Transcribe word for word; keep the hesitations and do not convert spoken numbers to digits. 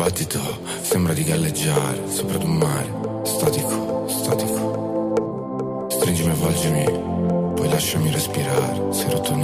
battito sembra di galleggiare sopra ad un mare statico, statico. Stringimi, avvolgimi, poi lasciami respirare. Si è rotto il